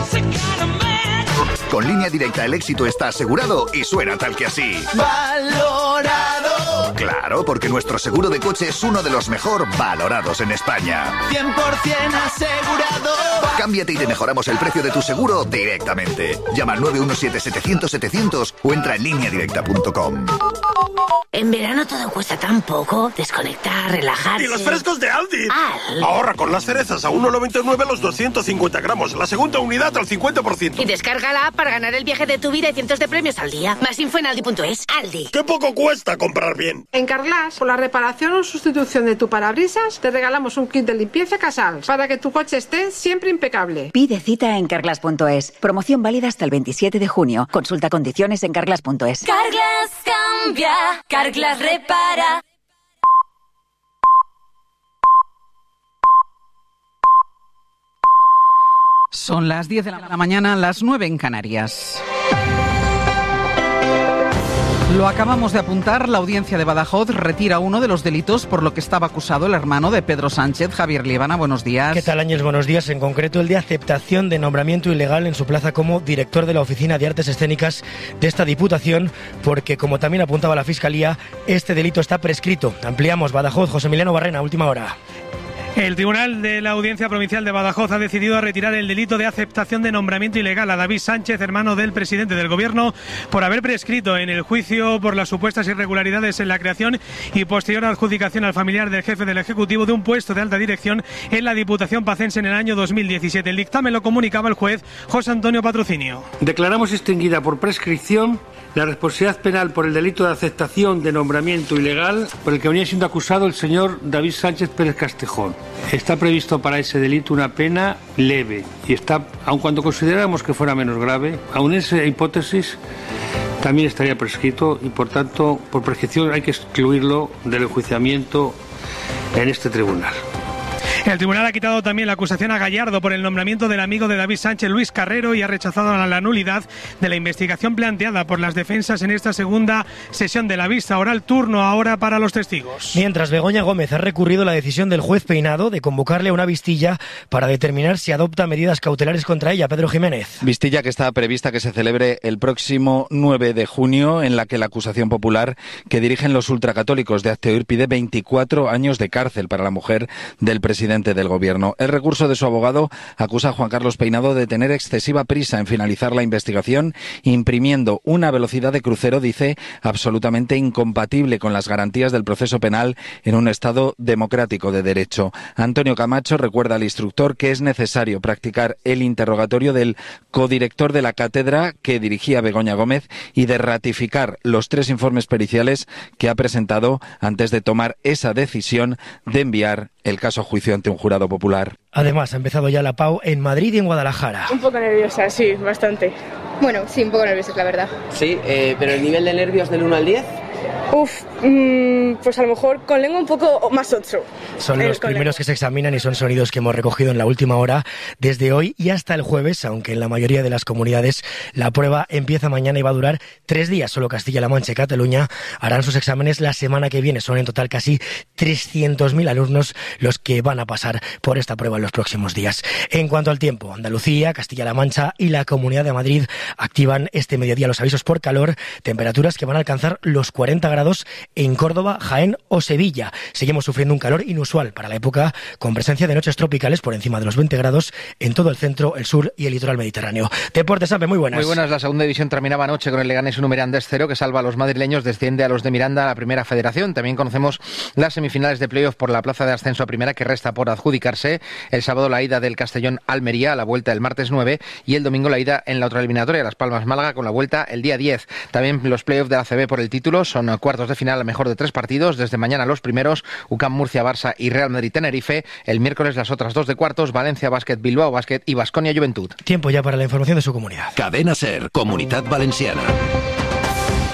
Con Línea Directa el éxito está asegurado y suena tal que así. ¡Valorado! Claro, porque nuestro seguro de coche es uno de los mejor valorados en España. 100% asegurado. Cámbiate y te mejoramos el precio de tu seguro directamente. Llama al 917-700-700 o entra en lineadirecta.com. En verano todo cuesta tan poco. Desconectar, relajarse. ¡Y los frescos de Aldi! ¡Al! Ahorra con las cerezas a 1,99 los 250 gramos. La segunda unidad al 50%. Y descarga la app para ganar el viaje de tu vida y cientos de premios al día. Más info en aldi.es. Aldi. ¡Qué poco cuesta comprar bien! En Carglass, por la reparación o sustitución de tu parabrisas, te regalamos un kit de limpieza Casals para que tu coche esté siempre impecable. Pide cita en Carglass.es. Promoción válida hasta el 27 de junio. Consulta condiciones en Carglass.es. Carglass cambia, Carglass repara. Son las 10 de la mañana, las 9 en Canarias. Lo acabamos de apuntar, la audiencia de Badajoz retira uno de los delitos por lo que estaba acusado el hermano de Pedro Sánchez. Javier Líbana, buenos días. ¿Qué tal, Ángel? Buenos días. En concreto, el de aceptación de nombramiento ilegal en su plaza como director de la Oficina de Artes Escénicas de esta Diputación, porque, como también apuntaba la Fiscalía, este delito está prescrito. Ampliamos. Badajoz, José Emiliano Barrena, última hora. El Tribunal de la Audiencia Provincial de Badajoz ha decidido retirar el delito de aceptación de nombramiento ilegal a David Sánchez, hermano del presidente del Gobierno, por haber prescrito en el juicio por las supuestas irregularidades en la creación y posterior adjudicación al familiar del jefe del Ejecutivo de un puesto de alta dirección en la Diputación Pacense en el año 2017. El dictamen lo comunicaba el juez José Antonio Patrocinio. Declaramos extinguida por prescripción la responsabilidad penal por el delito de aceptación de nombramiento ilegal por el que venía siendo acusado el señor David Sánchez Pérez Castejón. Está previsto para ese delito una pena leve y está, aun cuando consideramos que fuera menos grave, aun en esa hipótesis también estaría prescrito y por tanto por prescripción hay que excluirlo del enjuiciamiento en este tribunal. El tribunal ha quitado también la acusación a Gallardo por el nombramiento del amigo de David Sánchez, Luis Carrero, y ha rechazado la nulidad de la investigación planteada por las defensas en esta segunda sesión de la vista oral. Turno ahora para los testigos. Mientras, Begoña Gómez ha recurrido la decisión del juez Peinado de convocarle a una vistilla para determinar si adopta medidas cautelares contra ella. Pedro Jiménez. Vistilla que está prevista que se celebre el próximo 9 de junio, en la que la acusación popular que dirigen los ultracatólicos de Hazte Oír pide 24 años de cárcel para la mujer del presidente del Gobierno. El recurso de su abogado acusa a Juan Carlos Peinado de tener excesiva prisa en finalizar la investigación, imprimiendo una velocidad de crucero, dice, absolutamente incompatible con las garantías del proceso penal en un Estado democrático de derecho. Antonio Camacho recuerda al instructor que es necesario practicar el interrogatorio del codirector de la cátedra que dirigía Begoña Gómez y de ratificar los 3 informes periciales que ha presentado antes de tomar esa decisión de enviar el caso a juicio ante un jurado popular. Además, ha empezado ya la PAU en Madrid y en Guadalajara. Un poco nerviosa, sí, bastante. Bueno, sí, un poco nerviosa, la verdad. Sí, pero el nivel de nervios del 1 al 10... pues a lo mejor con lengua un poco más 8. Son los primeros que se examinan y son sonidos que hemos recogido en la última hora desde hoy y hasta el jueves, aunque en la mayoría de las comunidades la prueba empieza mañana y va a durar 3 días. Solo Castilla-La Mancha y Cataluña harán sus exámenes la semana que viene. Son en total casi 300.000 alumnos los que van a pasar por esta prueba en los próximos días. En cuanto al tiempo, Andalucía, Castilla-La Mancha y la Comunidad de Madrid activan este mediodía los avisos por calor, temperaturas que van a alcanzar los 40 grados en Córdoba, Jaén o Sevilla. Seguimos sufriendo un calor inusual para la época, con presencia de noches tropicales por encima de los 20 grados en todo el centro, el sur y el litoral mediterráneo. Deportes, Sampe, muy buenas. Muy buenas. La segunda división terminaba anoche con el Leganés 1 Mirandés 0, que salva a los madrileños, desciende a los de Miranda a la primera federación. También conocemos las semifinales de playoff por la plaza de ascenso a primera, que resta por adjudicarse. El sábado la ida del Castellón Almería, la vuelta el martes 9, y el domingo la ida en la otra eliminatoria, Las Palmas Málaga, con la vuelta el día 10. También los playoffs de la ACB por el título, son cuartos de final a mejor de 3 partidos. Desde mañana los primeros, UCAM Murcia Barça y Real Madrid Tenerife. El miércoles las otras 2 de cuartos, Valencia Básquet, Bilbao Básquet y Baskonia Juventud. Tiempo ya para la información de su comunidad. Cadena SER, Comunitat Valenciana.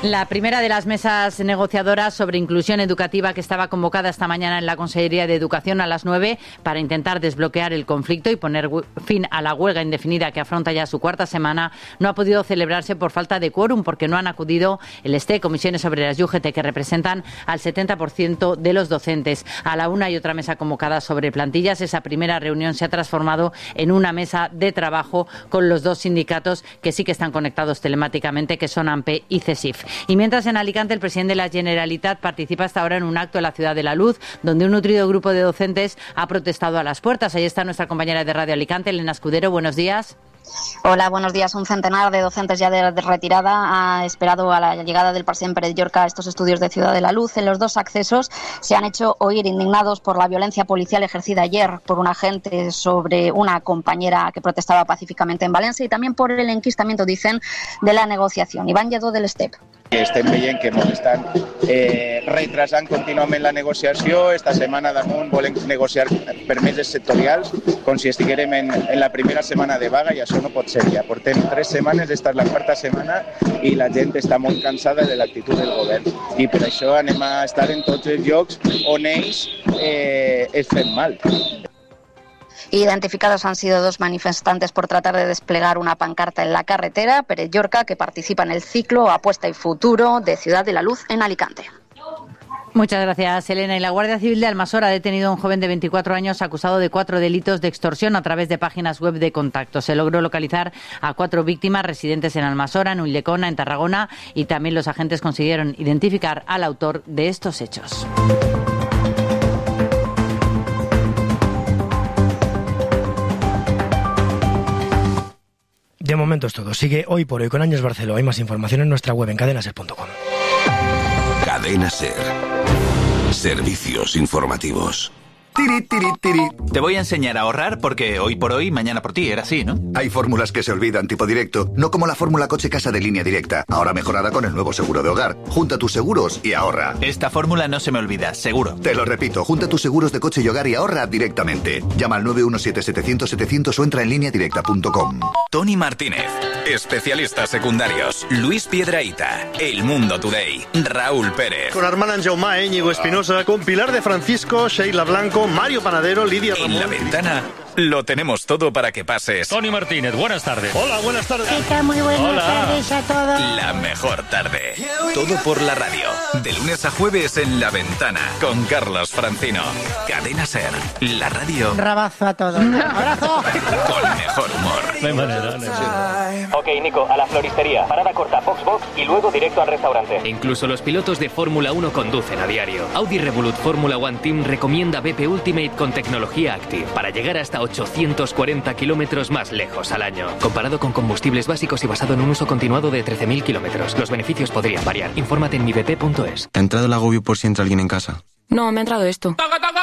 La primera de las mesas negociadoras sobre inclusión educativa que estaba convocada esta mañana en la Consejería de Educación a las 9 para intentar desbloquear el conflicto y poner fin a la huelga indefinida que afronta ya su cuarta semana no ha podido celebrarse por falta de quórum porque no han acudido el STE, Comisiones Obreras y UGT, que representan al 70% de los docentes. A la una hay otra mesa convocada sobre plantillas. Esa primera reunión se ha transformado en una mesa de trabajo con los dos sindicatos que sí que están conectados telemáticamente, que son AMPE y CESIF. Y mientras en Alicante el presidente de la Generalitat participa hasta ahora en un acto en la Ciudad de la Luz, donde un nutrido grupo de docentes ha protestado a las puertas. Ahí está nuestra compañera de Radio Alicante, Elena Escudero. Buenos días. Hola, buenos días. Un centenar de docentes ya de retirada ha esperado a la llegada del presidente Pérez Llorca a estos estudios de Ciudad de la Luz. En los dos accesos se han hecho oír indignados por la violencia policial ejercida ayer por un agente sobre una compañera que protestaba pacíficamente en Valencia y también por el enquistamiento, dicen, de la negociación. Iván Lledó del STEP. Estem veient que ens estan retrasant contínuament la negociació. Esta setmana damunt volen negociar permisos sectorials com si estiguérem en la primera setmana de vaga i això no pot ser ja. Portem 3 setmanes, esta és la quarta setmana i la gent està molt cansada de l'actitud del govern. I per això anem a estar en tots els llocs on ells es fem mal. Identificados han sido 2 manifestantes por tratar de desplegar una pancarta en la carretera. Pérez Llorca, que participa en el ciclo Apuesta y Futuro de Ciudad de la Luz en Alicante. Muchas gracias, Elena. Y la Guardia Civil de Almasora ha detenido a un joven de 24 años acusado de 4 delitos de extorsión a través de páginas web de contacto. Se logró localizar a 4 víctimas residentes en Almasora, en Ulldecona, en Tarragona, y también los agentes consiguieron identificar al autor de estos hechos. De momento es todo. Sigue Hoy por Hoy con Ángeles Barceló. Hay más información en nuestra web en cadenaser.com. Cadena Ser. Servicios informativos. Tiri, tiri, tiri. Te voy a enseñar a ahorrar porque hoy por hoy, mañana por ti, era así, ¿no? Hay fórmulas que se olvidan, tipo directo, no como la fórmula coche casa de Línea Directa, ahora mejorada con el nuevo seguro de hogar. Junta tus seguros y ahorra. Esta fórmula no se me olvida, seguro. Te lo repito, junta tus seguros de coche y hogar y ahorra directamente. Llama al 917-700-700 o entra en lineadirecta.com. Tony Martínez, especialistas secundarios, Luis Piedrahita, El Mundo Today, Raúl Pérez. Con Armand Jaumá, Íñigo Espinosa, con Pilar de Francisco, Sheila Blanco, Mario Panadero, Lidia Ramón. En La Ventana lo tenemos todo para que pases. Tony Martínez, buenas tardes. Hola, buenas tardes. ¿Qué tal? Muy buenas tardes a todos. La mejor tarde. Todo por la radio. De lunes a jueves en La Ventana. Con Carlos Francino. Cadena Ser. La radio. Rabazo a todos. ¡Abrazo! Con mejor humor. No hay manera, no hay. Ok, Nico, a la floristería. Parada corta, Foxbox y luego directo al restaurante. Incluso los pilotos de Fórmula 1 conducen a diario. Audi Revolut Fórmula 1 Team recomienda BP Ultimate con tecnología Active para llegar hasta 840 kilómetros más lejos al año. Comparado con combustibles básicos y basado en un uso continuado de 13.000 kilómetros. Los beneficios podrían variar. Infórmate en mibp.es. ¿Te ha entrado el agobio por si entra alguien en casa? No, me ha entrado esto.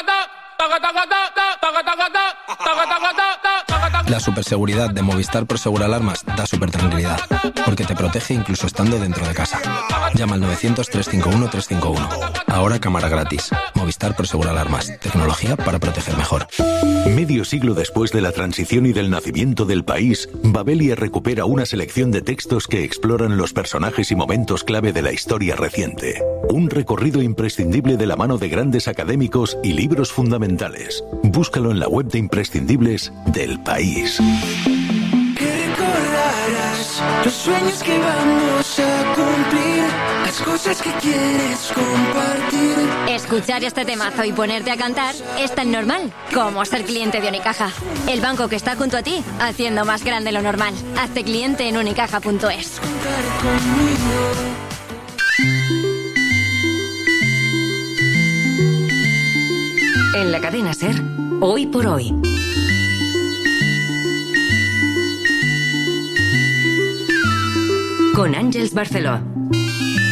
La superseguridad de Movistar Prosegur Alarmas da súper tranquilidad, porque te protege incluso estando dentro de casa. Llama al 900-351-351. Ahora cámara gratis. Movistar Prosegur Alarmas. Tecnología para proteger mejor. Medio siglo después de la transición y del nacimiento del país, Babelia recupera una selección de textos que exploran los personajes y momentos clave de la historia reciente. Un recorrido imprescindible de la mano de grandes académicos y libros fundamentales. Búscalo en la web de imprescindibles del país. Que recordarás los sueños que vamos a cumplir, las cosas que quieres compartir. Escuchar este temazo y ponerte a cantar es tan normal como ser cliente de Unicaja. El banco que está junto a ti, haciendo más grande lo normal. Hazte cliente en unicaja.es. En la cadena Ser, Hoy por Hoy. Con Ángeles Barceló.